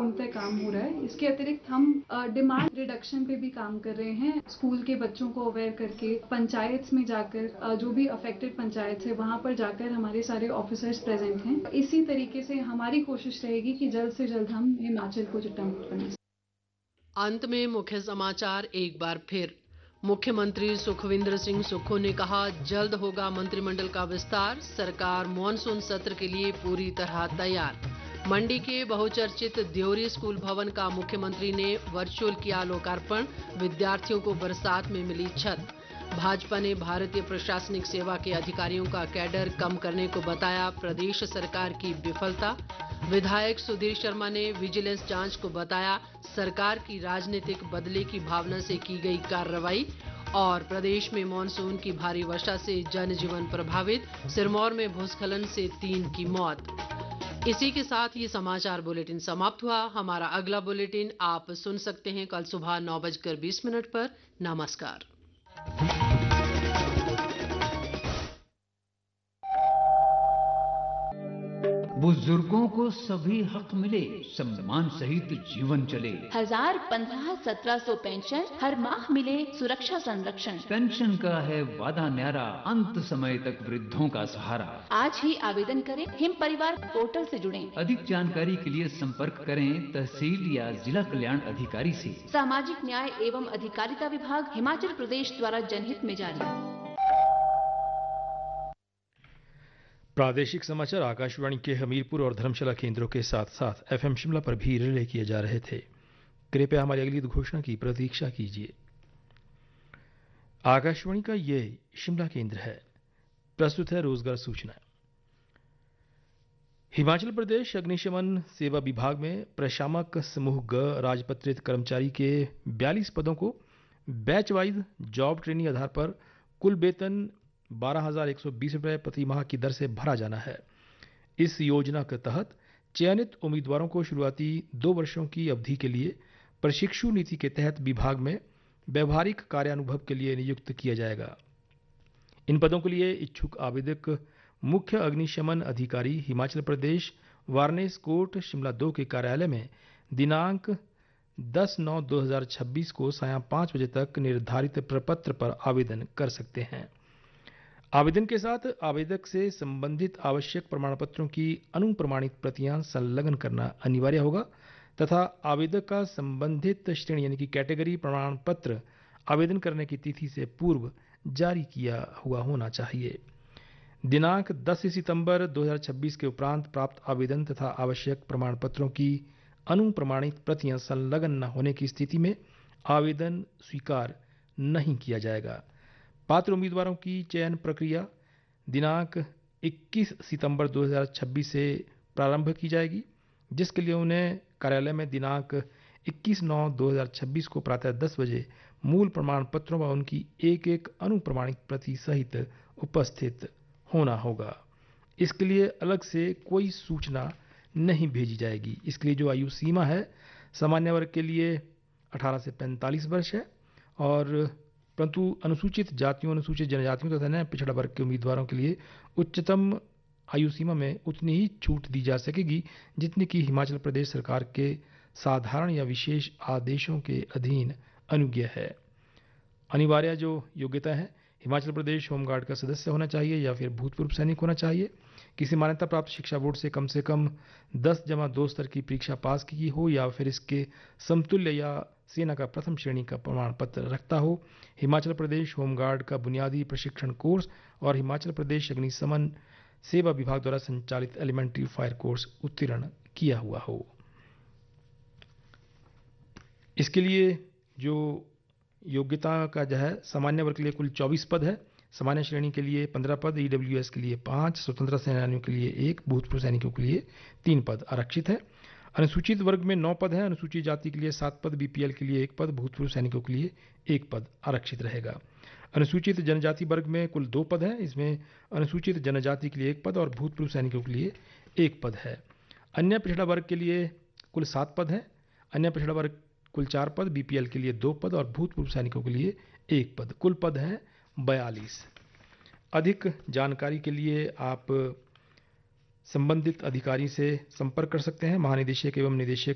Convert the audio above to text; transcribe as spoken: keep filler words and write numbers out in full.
Ground तक काम हो रहा है। इसके अतिरिक्त हम डिमांड रिडक्शन पे भी काम कर रहे हैं। स्कूल के बच्चों को अवेयर करके पंचायत में जाकर जो भी अफेक्टेड पंचायत है वहां पर जाकर हमारे सारे ऑफिसर्स प्रेजेंट हैं। इसी तरीके से हमारी कोशिश रहेगी कि जल्द से जल्द हम हिमाचल को जट्टा मुक्त बनाएं। अंत में मुख्य समाचार एक बार फिर। मुख्यमंत्री सुखविंदर सिंह सुक्खू ने कहा जल्द होगा मंत्रिमंडल का विस्तार, सरकार मॉनसून सत्र के लिए पूरी तरह तैयार। मंडी के बहुचर्चित द्योरी स्कूल भवन का मुख्यमंत्री ने वर्चुअल किया लोकार्पण, विद्यार्थियों को बरसात में मिली छत। भाजपा ने भारतीय प्रशासनिक सेवा के अधिकारियों का कैडर कम करने को बताया प्रदेश सरकार की विफलता। विधायक सुधीर शर्मा ने विजिलेंस जांच को बताया सरकार की राजनीतिक बदले की भावना से की गई कार्रवाई। और प्रदेश में मानसून की भारी वर्षा से जनजीवन प्रभावित, सिरमौर में भूस्खलन से तीन की मौत। इसी के साथ ये समाचार बुलेटिन समाप्त हुआ। हमारा अगला बुलेटिन आप सुन सकते हैं कल सुबह नौ बजकर बीस मिनट पर। नमस्कार। बुजुर्गों को सभी हक मिले, सम्मान सहित जीवन चले। हजार पंद्रह सत्रह सौ पेंशन, हर माह मिले सुरक्षा संरक्षण। पेंशन का है वादा न्यारा, अंत समय तक वृद्धों का सहारा। आज ही आवेदन करें, हिम परिवार पोर्टल से जुड़ें। अधिक जानकारी के लिए संपर्क करें तहसील या जिला कल्याण अधिकारी से। सामाजिक न्याय एवं अधिकारिता विभाग, हिमाचल प्रदेश द्वारा जनहित में जारी। प्रादेशिक समाचार आकाशवाणी के हमीरपुर और धर्मशाला केंद्रों के साथ साथ एफएम शिमला पर भी रिले किए जा रहे थे। कृपया हमारी अगली घोषणा की प्रतीक्षा कीजिए। आकाशवाणी का ये शिमला केंद्र है। प्रस्तुत है रोजगार सूचना। हिमाचल प्रदेश अग्निशमन सेवा विभाग में प्रशामक समूह ग राजपत्रित कर्मचारी के बयालीस पदों को बैच वाइज जॉब ट्रेनिंग आधार पर कुल वेतन बारह हजार एक सौ बीस रुपये प्रति माह की दर से भरा जाना है। इस योजना के तहत चयनित उम्मीदवारों को शुरुआती दो वर्षों की अवधि के लिए प्रशिक्षु नीति के तहत विभाग में व्यवहारिक कार्यानुभव के लिए नियुक्त किया जाएगा। इन पदों के लिए इच्छुक आवेदक मुख्य अग्निशमन अधिकारी हिमाचल प्रदेश वारनेस कोर्ट शिमला दो के कार्यालय में दिनांक दस नौ दो हजार छब्बीस को सायं पाँच बजे तक निर्धारित प्रपत्र पर आवेदन कर सकते हैं। आवेदन के साथ आवेदक से संबंधित आवश्यक प्रमाण पत्रों की अनुप्रमाणित प्रतियां संलग्न करना अनिवार्य होगा तथा आवेदक का संबंधित श्रेणी यानी कि कैटेगरी प्रमाण पत्र आवेदन करने की तिथि से पूर्व जारी किया हुआ होना चाहिए। दिनांक दस सितंबर दो हजार छब्बीस के उपरांत प्राप्त आवेदन तथा आवश्यक प्रमाण पत्रों की अनुप्रमाणित प्रतियां संलग्न न होने की स्थिति में आवेदन स्वीकार नहीं किया जाएगा। पात्र उम्मीदवारों की चयन प्रक्रिया दिनांक इक्कीस सितंबर दो हजार छब्बीस से प्रारंभ की जाएगी, जिसके लिए उन्हें कार्यालय में दिनांक इक्कीस नौ दो हजार छब्बीस को प्रातः दस बजे मूल प्रमाण पत्रों व उनकी एक एक अनुप्रमाणित प्रति सहित उपस्थित होना होगा। इसके लिए अलग से कोई सूचना नहीं भेजी जाएगी। इसके लिए जो आयु सीमा है सामान्य वर्ग के लिए अठारह से पैंतालीस वर्ष है और परंतु अनुसूचित जातियों, अनुसूचित जनजातियों तथा अन्य पिछड़ा वर्ग के उम्मीदवारों के लिए उच्चतम आयु सीमा में उतनी ही छूट दी जा सकेगी जितनी कि हिमाचल प्रदेश सरकार के साधारण या विशेष आदेशों के अधीन अनुज्ञेय है। अनिवार्य जो योग्यता है, हिमाचल प्रदेश होमगार्ड का सदस्य होना चाहिए या फिर भूतपूर्व सैनिक होना चाहिए, किसी मान्यता प्राप्त शिक्षा बोर्ड से कम से कम दस जमा दो स्तर की परीक्षा पास की हो या फिर इसके समतुल्य या सेना का प्रथम श्रेणी का प्रमाण पत्र रखता हो, हिमाचल प्रदेश होमगार्ड का बुनियादी प्रशिक्षण कोर्स और हिमाचल प्रदेश अग्निशमन सेवा विभाग द्वारा संचालित एलिमेंट्री फायर कोर्स उत्तीर्ण किया हुआ हो। इसके लिए जो योग्यता का जो है सामान्य वर्ग के लिए कुल चौबीस पद है। सामान्य श्रेणी के लिए पंद्रह पद, ईडब्ल्यूएस के लिए पाँच, स्वतंत्र सेनानियों के लिए एक, भूतपूर्व सैनिकों के लिए तीन पद आरक्षित है। अनुसूचित वर्ग में नौ पद हैं, अनुसूचित जाति के लिए सात पद, बीपीएल के लिए एक पद, भूतपूर्व सैनिकों के लिए एक पद आरक्षित रहेगा। अनुसूचित जनजाति वर्ग में कुल दो पद हैं, इसमें अनुसूचित जनजाति के लिए एक पद और भूतपूर्व सैनिकों के लिए एक पद है। अन्य पिछड़ा वर्ग के लिए कुल सात पद हैं, अन्य पिछड़ा वर्ग कुल चार पद, बीपीएल के लिए दो पद और भूतपूर्व सैनिकों के लिए एक पद, कुल पद हैं बयालीस। अधिक जानकारी के लिए आप संबंधित अधिकारी से संपर्क कर सकते हैं। महानिदेशक एवं निदेशक